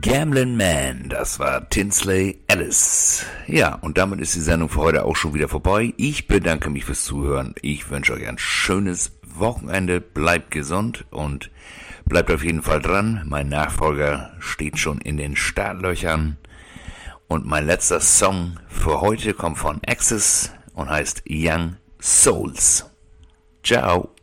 Gambling Man, das war Tinsley Ellis. Ja, und damit ist die Sendung für heute auch schon wieder vorbei. Ich bedanke mich fürs Zuhören. Ich wünsche euch ein schönes Wochenende. Bleibt gesund und bleibt auf jeden Fall dran. Mein Nachfolger steht schon in den Startlöchern. Und mein letzter Song für heute kommt von Axis und heißt Young Souls. Ciao.